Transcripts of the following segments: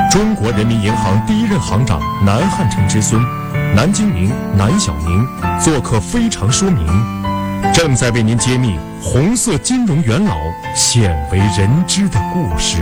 中国人民银行第一任行长南汉宸之孙南京明南小明做客非常说明，正在为您揭秘红色金融元老鲜为人知的故事。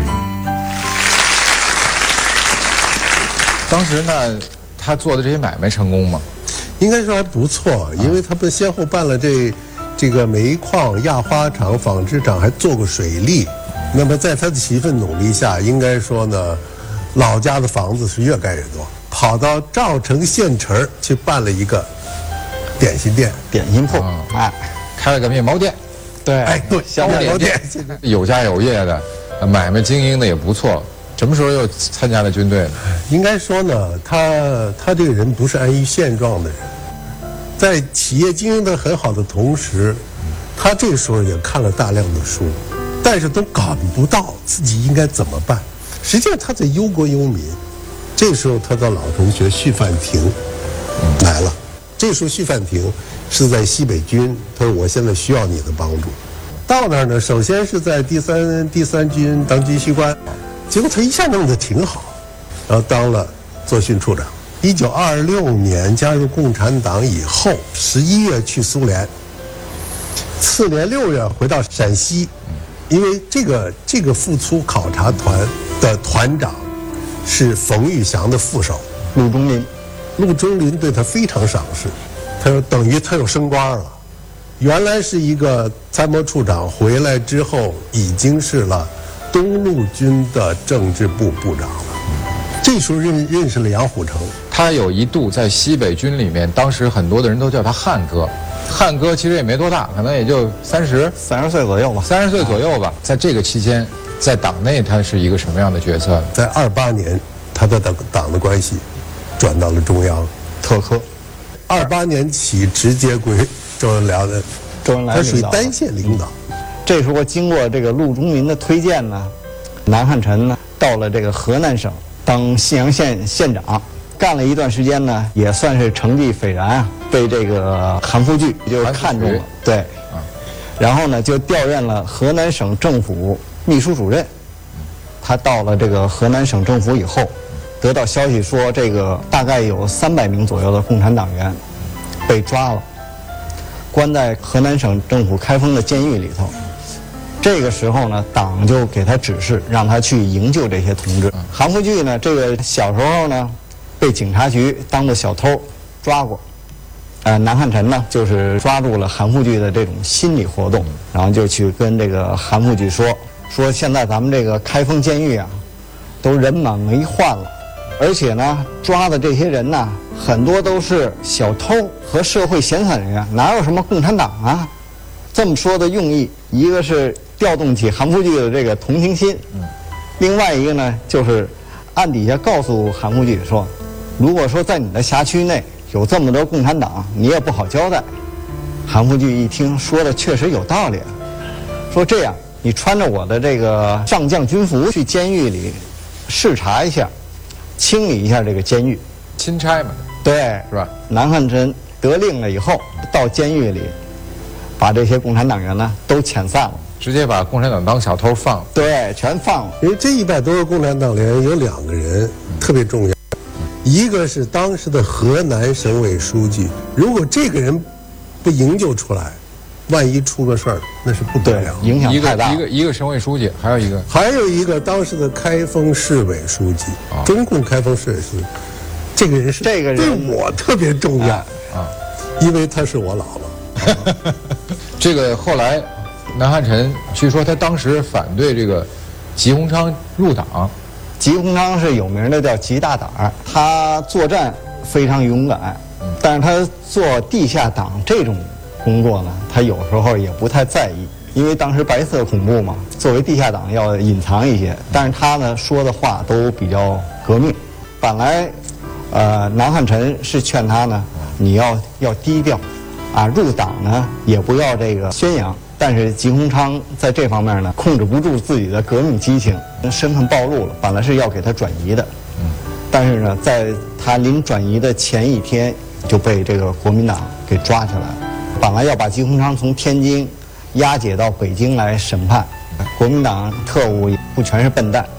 当时呢，他做的这些买卖成功吗？ 应该说还不错，因为他们先后办了这个煤矿、压花厂、纺织厂，还做过水利。那么在他的勤奋努力下，应该说呢，老家的房子是越盖越多。跑到赵城县城去办了一个点心店、 点心铺， 开了个面包店。 对， 对， 小面包店，有家有业的，买卖经营的也不错。什么时候又参加了军队呢？ 应该说呢，他这个人不是安于现状的人，在企业经营得很好的同时，他这个时候也看了大量的书，但是都感不到自己应该怎么办。实际上他在忧国忧民。这时候他的老同学徐范庭来了，这时候徐范庭是在西北军，他说我现在需要你的帮助。到那儿呢，首先是在第三军当军需官，结果他一下弄得挺好，然后当了作训处长。1926年加入共产党以后，11月去苏联，次年6月回到陕西，因为这个复苏考察团的团长是冯玉祥的副手陆中林，陆中林对他非常赏识，他说等于他又升官了，原来是一个参谋处长，回来之后已经是了东路军的政治部部长了。这时候认识了杨虎城， 他有一度在西北军里面，当时很多的人都叫他汉哥。汉哥其实也没多大，可能也就30 岁左右吧 ，30岁左右吧。在这个期间，在党内他是一个什么样的角色呢？ 在28年，他的党的关系转到了中央特科。28年起直接归周恩来的，他属于单线领导。 这时候经过这个陆中林的推荐呢，南汉宸呢到了这个河南省当信阳县县长，干了一段时间呢，也算是成绩斐然啊，被这个韩复榘就看中了，对，然后呢就调任了河南省政府秘书主任。他到了这个河南省政府以后，得到消息说，这个大概有300名左右的共产党员被抓了，关在河南省政府开封的监狱里头。这个时候呢，党就给他指示，让他去营救这些同志。韩复榘呢，这个小时候呢，被警察局当做小偷抓过。南汉宸呢，就是抓住了韩复榘的这种心理活动，然后就去跟这个韩复榘说现在咱们这个开封监狱啊，都人满为患了，而且呢，抓的这些人呢，很多都是小偷和社会闲散人员，哪有什么共产党啊？这么说的用意，一个是调动起韩复榘的这个同情心，另外一个呢，就是暗底下告诉韩复榘说，如果说在你的辖区内有这么多共产党，你也不好交代。韩复榘一听说的确实有道理，说这样，你穿着我的这个上将军服去监狱里视察一下，清理一下这个监狱， 钦差嘛， 对， 是吧？ 南汉宸得令了以后，到监狱里，把这些共产党员呢都遣散了， 直接把共产党当小偷放了。 对，全放了。 因为这100多个共产党员有2个人特别重要，一个是当时的河南省委书记，如果这个人不营救出来，万一出个事儿，那是不得了， 影响太大。 一个省委书记，还有一个当时的开封市委书记，中共开封市委书记，这个人对我特别重要因为他是我姥姥。 这个后来，南汉宸据说他当时反对这个吉鸿昌入党。 吉鸿昌是有名的叫吉大胆儿，他作战非常勇敢，但是他做地下党这种工作呢，他有时候也不太在意，因为当时白色恐怖嘛，作为地下党要隐藏一些，但是他呢说的话都比较革命。本来，南汉宸是劝他呢，你要低调，入党呢也不要这个宣扬。但是吉鸿昌在这方面呢，控制不住自己的革命激情，身份暴露了，本来是要给他转移的，但是呢，在他临转移的前1天就被这个国民党给抓起来了。本来要把吉鸿昌从天津押解到北京来审判，国民党特务不全是笨蛋，